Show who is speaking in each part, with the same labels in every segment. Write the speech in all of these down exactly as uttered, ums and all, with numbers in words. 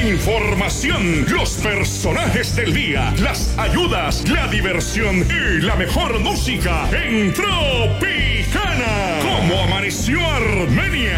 Speaker 1: La información, los personajes del día, las ayudas, la diversión y la mejor música en Tropicana. ¿Cómo amaneció Armenia?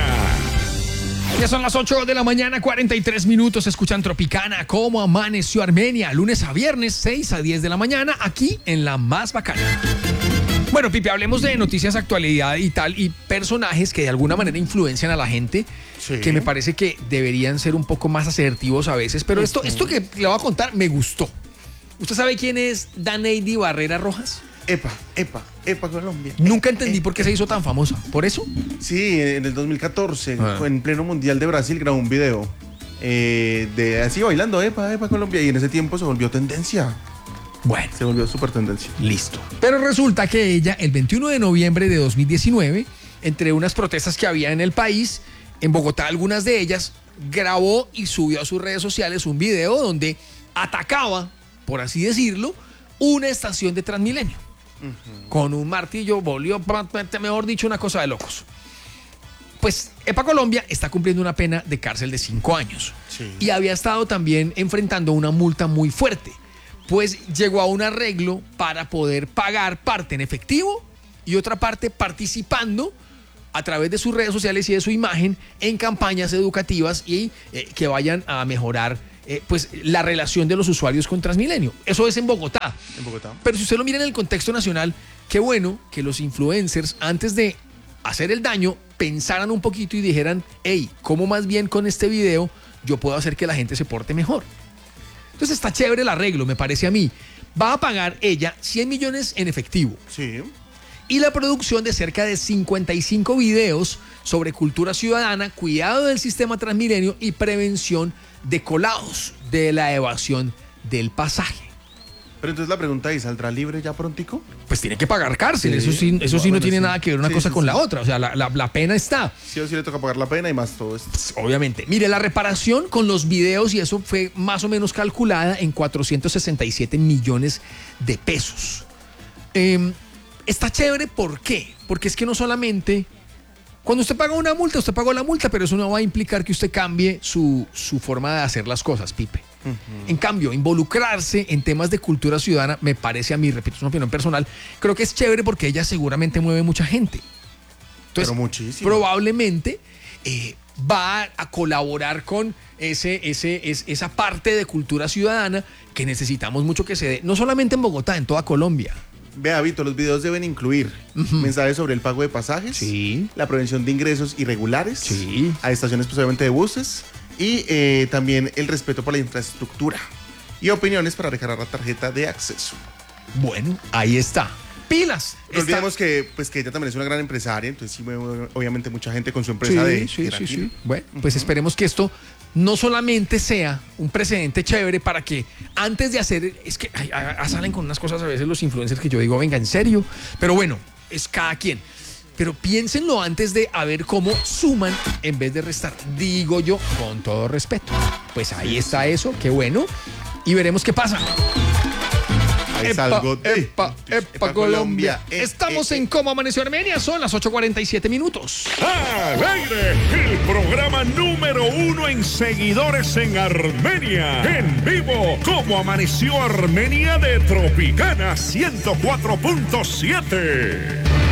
Speaker 2: Ya son las ocho de la mañana, cuarenta y tres minutos. Escuchan Tropicana, ¿cómo amaneció Armenia? Lunes a viernes, seis a diez de la mañana, aquí en La Más Bacana. Bueno, Pipe, hablemos de noticias, actualidad y tal, y personajes que de alguna manera influencian a la gente, sí, que me parece que deberían ser un poco más asertivos a veces. Pero esto, esto que le voy a contar me gustó. ¿Usted sabe quién es Daneidy Barrera Rojas?
Speaker 3: Epa, epa, epa Colombia.
Speaker 2: Nunca entendí por qué se hizo tan famosa. ¿Por eso?
Speaker 3: Sí, en el dos mil catorce,
Speaker 2: ah.
Speaker 3: en pleno Mundial de Brasil, grabó un video eh, de así bailando, epa, epa Colombia, y en ese tiempo se volvió tendencia.
Speaker 2: Bueno.
Speaker 3: Se volvió súper tendencia.
Speaker 2: Listo. Pero resulta que ella, el veintiuno de noviembre de dos mil diecinueve, entre unas protestas que había en el país, en Bogotá algunas de ellas, grabó y subió a sus redes sociales un video donde atacaba, por así decirlo, una estación de Transmilenio. Uh-huh. Con un martillo, volvió, mejor dicho, una cosa de locos. Pues EPA Colombia está cumpliendo una pena de cárcel de cinco años. Sí. Y había estado también enfrentando una multa muy fuerte. Pues llegó a un arreglo para poder pagar parte en efectivo y otra parte participando a través de sus redes sociales y de su imagen en campañas educativas y eh, que vayan a mejorar eh, pues la relación de los usuarios con Transmilenio. Eso es en Bogotá.
Speaker 3: En Bogotá.
Speaker 2: Pero si usted lo mira en el contexto nacional, qué bueno que los influencers, antes de hacer el daño, pensaran un poquito y dijeran, hey, ¿cómo más bien con este video yo puedo hacer que la gente se porte mejor? Entonces está chévere el arreglo, me parece a mí. Va a pagar ella cien millones en efectivo.
Speaker 3: Sí.
Speaker 2: Y la producción de cerca de cincuenta y cinco videos sobre cultura ciudadana, cuidado del sistema Transmilenio y prevención de colados de la evasión del pasaje.
Speaker 3: Pero entonces la pregunta es, ¿saldrá libre ya prontico?
Speaker 2: Pues tiene que pagar cárcel, sí, eso sí, eso sí bueno, no tiene sí. nada que ver una sí, cosa sí, con sí. la otra, o sea, la, la, la pena está.
Speaker 3: Sí o sí le toca pagar la pena y más todo esto.
Speaker 2: Pues, obviamente. Mire, la reparación con los videos y eso fue más o menos calculada en cuatrocientos sesenta y siete millones de pesos. Eh, está chévere, ¿por qué? Porque es que no solamente... Cuando usted paga una multa, usted pagó la multa, pero eso no va a implicar que usted cambie su, su forma de hacer las cosas, Pipe. Uh-huh. En cambio, involucrarse en temas de cultura ciudadana, me parece a mí, repito, es una opinión personal, creo que es chévere porque ella seguramente mueve mucha gente. Entonces,
Speaker 3: pero muchísimo.
Speaker 2: Probablemente eh, va a colaborar con ese, ese, es, esa parte de cultura ciudadana que necesitamos mucho que se dé, no solamente en Bogotá, en toda Colombia.
Speaker 3: Vea, Vito, los videos deben incluir uh-huh. mensajes sobre el pago de pasajes,
Speaker 2: sí.
Speaker 3: la prevención de ingresos irregulares
Speaker 2: sí.
Speaker 3: a estaciones posiblemente de buses y eh, también el respeto por la infraestructura y opiniones para recargar la tarjeta de acceso.
Speaker 2: Bueno, ahí está. Pilas.
Speaker 3: No olvidemos que, pues, que ella también es una gran empresaria, entonces sí mueve obviamente mucha gente con su empresa
Speaker 2: sí,
Speaker 3: de
Speaker 2: sí, sí, sí. Bueno, uh-huh. pues esperemos que esto no solamente sea un precedente chévere para que antes de hacer, es que ay, ay, salen con unas cosas a veces los influencers que yo digo, venga, en serio, pero bueno, es cada quien. Pero piénsenlo antes de a ver cómo suman en vez de restar, digo yo, con todo respeto. Pues ahí está eso, qué bueno, y veremos qué pasa.
Speaker 3: Es algo de
Speaker 2: Epa, Epa, Epa Colombia. Colombia. Estamos eh, eh. en Cómo Amaneció Armenia, son las ocho cuarenta y siete minutos.
Speaker 1: Al aire, el programa número uno en seguidores en Armenia. En vivo, Cómo Amaneció Armenia de Tropicana ciento cuatro punto siete.